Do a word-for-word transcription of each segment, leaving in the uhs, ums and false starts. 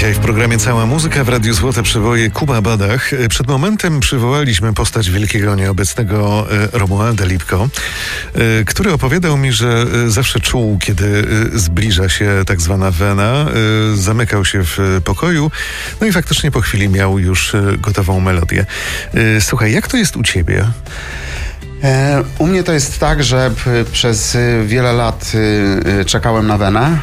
Dzisiaj w programie Cała Muzyka w Radiu Złote Przeboje Kuba Badach. Przed momentem przywołaliśmy postać wielkiego nieobecnego Romualda Lipko, który opowiadał mi, że zawsze czuł, kiedy zbliża się tak zwana wena, zamykał się w pokoju, no i faktycznie po chwili miał już gotową melodię. Słuchaj, jak to jest u ciebie? U mnie to jest tak, że przez wiele lat czekałem na wenę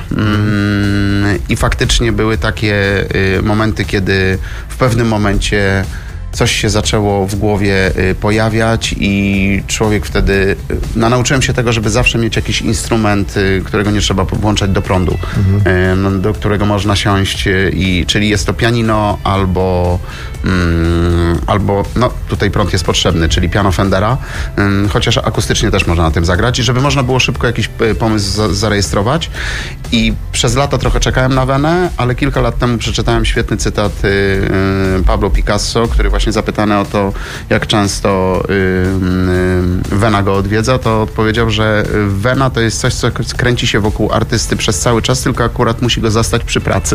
i faktycznie były takie momenty, kiedy w pewnym momencie coś się zaczęło w głowie pojawiać i człowiek wtedy... No, nauczyłem się tego, żeby zawsze mieć jakiś instrument, którego nie trzeba podłączać do prądu, mhm. do którego można siąść, i, czyli jest to pianino albo... Mm, albo, no tutaj prąd jest potrzebny, czyli piano Fendera, mm, chociaż akustycznie też można na tym zagrać, i żeby można było szybko jakiś pomysł za, zarejestrować. I przez lata trochę czekałem na wenę, ale kilka lat temu przeczytałem świetny cytat y, y, Pablo Picasso, który właśnie zapytany o to, jak często y, y, wena go odwiedza, to odpowiedział, że wena to jest coś, co kręci się wokół artysty przez cały czas, tylko akurat musi go zastać przy pracy.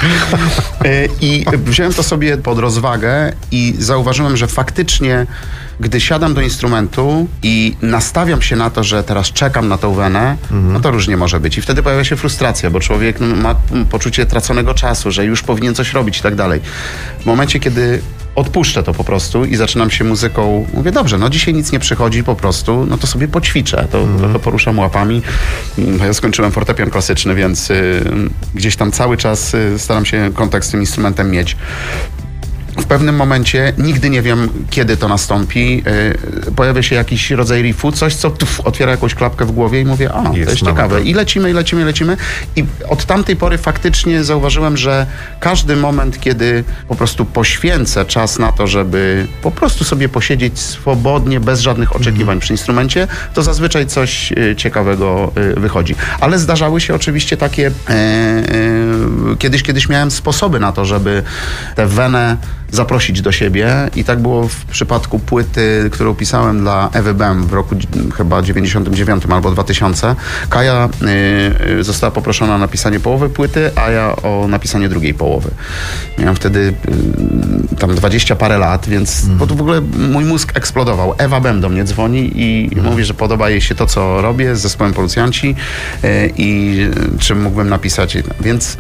y, I wziąłem to sobie pod rozwagę i zauważyłem, że faktycznie, gdy siadam do instrumentu i nastawiam się na to, że teraz czekam na tą wenę, mhm. no to różnie może być. I wtedy pojawia się frustracja, bo człowiek ma poczucie traconego czasu, że już powinien coś robić i tak dalej. W momencie, kiedy odpuszczę to po prostu i zaczynam się muzyką, mówię, dobrze, no dzisiaj nic nie przychodzi po prostu, no to sobie poćwiczę, to, mm. to poruszam łapami. Ja skończyłem fortepian klasyczny, więc y, gdzieś tam cały czas y, staram się kontakt z tym instrumentem mieć. W pewnym momencie, nigdy nie wiem, kiedy to nastąpi, yy, pojawia się jakiś rodzaj riffu, coś, co tuf, otwiera jakąś klapkę w głowie i mówię, a, jest, to jest ciekawe. To. I lecimy, i lecimy, i lecimy. I od tamtej pory faktycznie zauważyłem, że każdy moment, kiedy po prostu poświęcę czas na to, żeby po prostu sobie posiedzieć swobodnie, bez żadnych oczekiwań mm. przy instrumencie, to zazwyczaj coś yy, ciekawego yy, wychodzi. Ale zdarzały się oczywiście takie... Yy, yy, kiedyś, kiedyś miałem sposoby na to, żeby tę wenę zaprosić do siebie, i tak było w przypadku płyty, którą pisałem dla Ewy Bem w roku chyba dziewięćdziesiątym dziewiątym albo dwa tysiące. Kaja y, została poproszona o napisanie połowy płyty, a ja o napisanie drugiej połowy. Miałem wtedy y, tam dwadzieścia parę lat, więc mm. w ogóle mój mózg eksplodował. Ewa Bem do mnie dzwoni i mm. mówi, że podoba jej się to, co robię z zespołem Policjanci y, i czy mógłbym napisać. Więc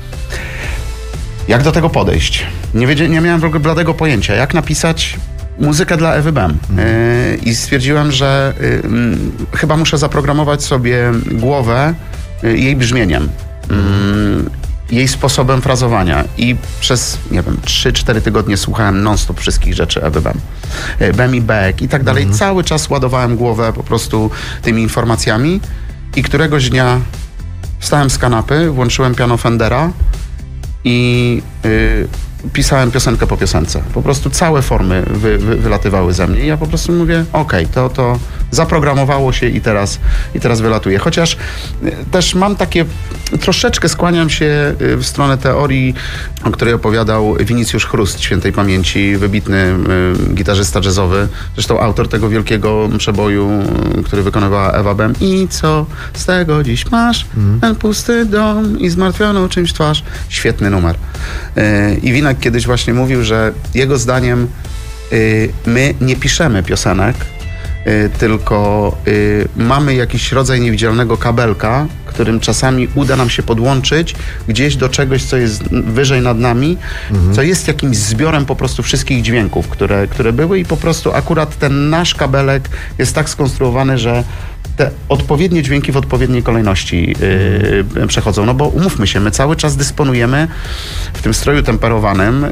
jak do tego podejść? Nie, wiedzia- nie miałem w ogóle bladego pojęcia, jak napisać muzykę dla Ewy Bem. Mm. Yy, I stwierdziłem, że yy, chyba muszę zaprogramować sobie głowę yy, jej brzmieniem, yy, jej sposobem frazowania. I przez, nie wiem, trzy cztery tygodnie słuchałem non-stop wszystkich rzeczy Ewy Bem. Yy, Bem i Beck i tak dalej. Mm. Cały czas ładowałem głowę po prostu tymi informacjami i któregoś dnia wstałem z kanapy, włączyłem piano Fendera i y, pisałem piosenkę po piosence. Po prostu całe formy wy, wy, wylatywały ze mnie i ja po prostu mówię, okej, okay, to, to zaprogramowało się i teraz, i teraz wylatuje. Chociaż y, też mam takie, troszeczkę skłaniam się y, w stronę teorii, o której opowiadał Winicjusz Chrust, świętej pamięci, wybitny y, gitarzysta jazzowy, zresztą autor tego wielkiego przeboju, y, który wykonywała Ewa Bem. I co z tego dziś masz? Mm. Ten pusty dom i zmartwioną czymś twarz. Świetny numer. Y, I Winek kiedyś właśnie mówił, że jego zdaniem y, my nie piszemy piosenek, y, tylko y, mamy jakiś rodzaj niewidzialnego kabelka, którym czasami uda nam się podłączyć gdzieś do czegoś, co jest wyżej nad nami, mhm. co jest jakimś zbiorem po prostu wszystkich dźwięków, które, które były, i po prostu akurat ten nasz kabelek jest tak skonstruowany, że te odpowiednie dźwięki w odpowiedniej kolejności yy, przechodzą. No bo umówmy się, my cały czas dysponujemy w tym stroju temperowanym,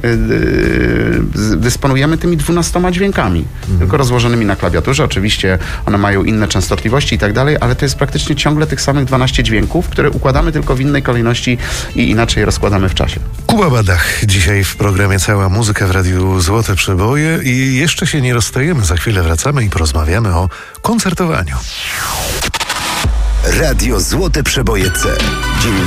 yy, dysponujemy tymi dwunastoma dźwiękami, mhm. tylko rozłożonymi na klawiaturze. Oczywiście one mają inne częstotliwości i tak dalej, ale to jest praktycznie ciągle tych samych dwanaście dźwięków, które układamy tylko w innej kolejności i inaczej rozkładamy w czasie. Kuba Badach dzisiaj w programie Cała Muzyka w Radiu Złote Przeboje i jeszcze się nie rozstajemy. Za chwilę wracamy i porozmawiamy o koncertowaniu. Radio Złote Przeboje C.